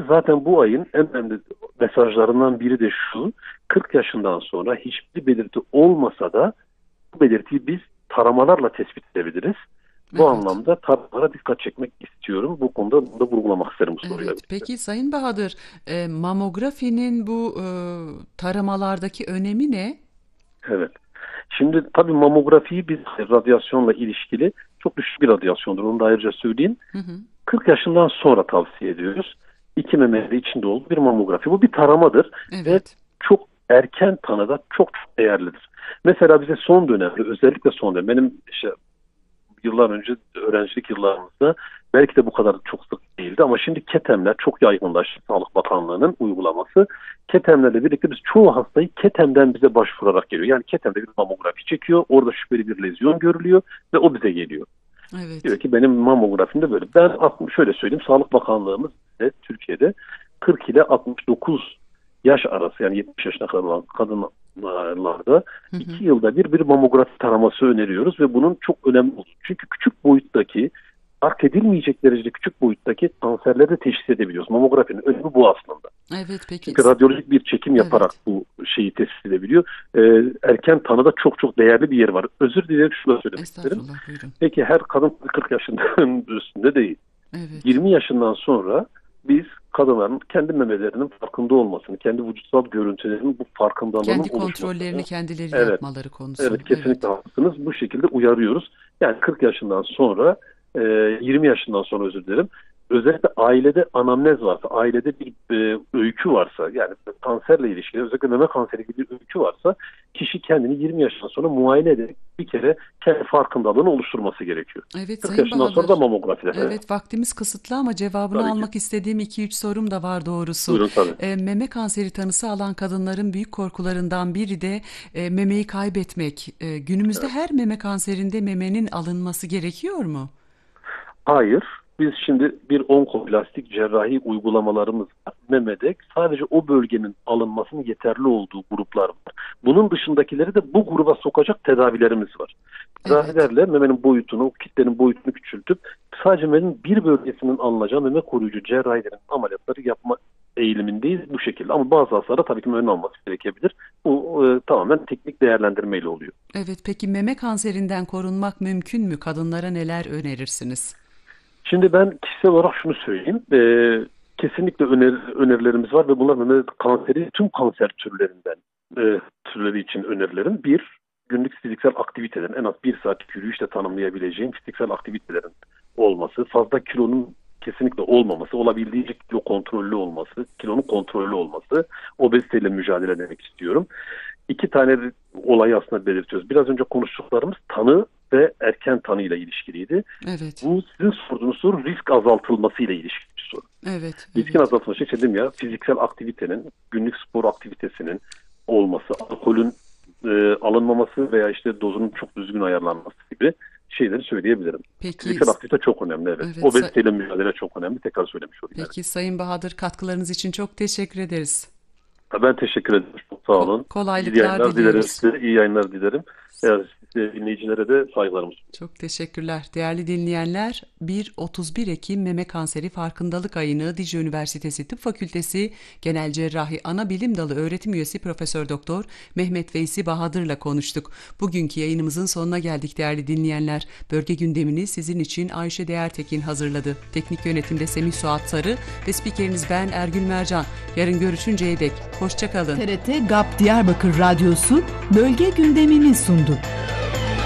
zaten bu ayın en önemli mesajlarından biri de şu: 40 yaşından sonra hiçbir belirti olmasa da bu belirtiyi biz taramalarla tespit edebiliriz. Bu Evet. anlamda taramalara dikkat çekmek istiyorum. Bu konuda da vurgulamak isterim bu soruyla Evet. birlikte. Peki Sayın Bahadır, mamografinin bu taramalardaki önemi ne? Evet. Şimdi tabii mamografiyi biz radyasyonla ilişkili, çok düşük bir radyasyondur. Onu da ayrıca söyleyeyim. Hı hı. 40 yaşından sonra tavsiye ediyoruz. İki memeli içinde olduğu bir mamografi. Bu bir taramadır ve Evet. çok erken tanıda çok çok değerlidir. Mesela bize son dönemde, özellikle son dönem, benim işte yıllar önce öğrencilik yıllarımızda belki de bu kadar çok sık değildi ama şimdi ketemler çok yaygınlaştı. Sağlık Bakanlığı'nın uygulaması. Ketemlerle birlikte biz çoğu hastayı ketemden bize başvurarak geliyor. Yani ketemde bir mamografi çekiyor. Orada şüpheli bir lezyon görülüyor ve o bize geliyor. Diyor Evet. ki benim mamografimde böyle. Ben şöyle söyleyeyim, Sağlık Bakanlığımız de Türkiye'de 40 ile 69 yaş arası, yani 70 yaşına kadar olan kadınlarda Hı hı. 2 yılda bir mamografi taraması öneriyoruz ve bunun çok önemli olduğunu. Çünkü küçük boyuttaki, fark edilmeyecek derecede küçük boyuttaki kanserleri de teşhis edebiliyoruz. Mamografinin önemi bu aslında. Evet peki. Çünkü radyolojik bir çekim yaparak Evet. bu şeyi tespit edebiliyor. Erken tanıda çok çok değerli bir yer var. Özür dilerim, şunu da söylemek isterim. Estağfurullah, buyurun. Peki her kadın 40 yaşından üstünde değil. Evet. 20 yaşından sonra biz kadınların kendi memelerinin farkında olmasını, kendi vücutsal görüntülerinin bu farkındalığının Kendi kontrollerini oluşmasını, kendileri evet, yapmaları konusu. evet, kesinlikle Evet. haklısınız. Bu şekilde uyarıyoruz. Yani 40 yaşından sonra, 20 yaşından sonra, özür dilerim. Özellikle ailede anamnez varsa, ailede bir öykü varsa, yani kanserle ilişkili, özellikle meme kanseri gibi bir öykü varsa, kişi kendini 20 yaşından sonra muayene ederek bir kere kendi farkındalığını oluşturması gerekiyor. Evet 40 Sayın yaşından sonra da Bahadır. mamografiler. Evet, Evet, vaktimiz kısıtlı ama cevabını tabii ki. almak istediğim iki üç sorum da var doğrusu. Buyurun tabii. Meme kanseri tanısı alan kadınların büyük korkularından biri de memeyi kaybetmek. Günümüzde Evet. her meme kanserinde memenin alınması gerekiyor mu? Hayır. Biz şimdi bir onkoplastik cerrahi uygulamalarımız var. Memede sadece o bölgenin alınmasının yeterli olduğu gruplar var. Bunun dışındakileri de bu gruba sokacak tedavilerimiz var. Evet. Tedavilerle memenin boyutunu, o kitlenin boyutunu küçültüp sadece memenin bir bölgesinin alınacağı meme koruyucu cerrahilerin ameliyatları yapma eğilimindeyiz bu şekilde. Ama bazı hastalara tabii ki önlem alması gerekebilir. Bu tamamen teknik değerlendirmeyle oluyor. Evet, peki meme kanserinden korunmak mümkün mü? Kadınlara neler önerirsiniz? Şimdi ben kişisel olarak şunu söyleyeyim. Kesinlikle önerilerimiz var ve bunlar meme kanseri tüm kanser türleri için önerilerim. Bir, günlük fiziksel aktivitelerin en az bir saat yürüyüşle tanımlayabileceğim fiziksel aktivitelerin olması, fazla kilonun kesinlikle olmaması, olabildiğince kilo kontrollü olması, kilonun kontrollü olması, obeziteyle mücadele etmek istiyorum. İki tane olayı aslında belirtiyoruz. Biraz önce konuştuklarımız tanı ve erken tanı ile ilişkiliydi. Evet. Bu sizin sorduğunuz soru risk azaltılması ile ilişkili bir soru. Evet. Riskin Evet. azaltılması için dedim ya, fiziksel aktivitenin, günlük spor aktivitesinin olması, alkolün alınmaması veya işte dozunun çok düzgün ayarlanması gibi şeyleri söyleyebilirim. Peki. Fiziksel aktivite çok önemli, evet. Evet. Obeziteyle mücadele çok önemli. Tekrar söylemiş olayım. Evet. Peki Sayın Bahadır, katkılarınız için çok teşekkür ederiz. Ben teşekkür ederim. Çok sağ olun. İyi Kolaylıklar yayınlar dilerim diliyoruz. size. İyi yayınlar dilerim. Dinleyicilere de saygılarımı sunuyorum. Çok teşekkürler. Değerli dinleyenler, 1-31 Ekim Meme Kanseri Farkındalık Ayını Dicle Üniversitesi Tıp Fakültesi Genel Cerrahi Ana Bilim Dalı Öğretim Üyesi Profesör Doktor Mehmet Veysi Bahadır'la konuştuk. Bugünkü yayınımızın sonuna geldik değerli dinleyenler. Bölge gündemini sizin için Ayşe Değertekin hazırladı. Teknik yönetimde Semih Suat Sarı ve spikeriniz ben Ergül Mercan. Yarın görüşünceye dek hoşça kalın. TRT GAP Diyarbakır Radyosu bölge gündemini sundu.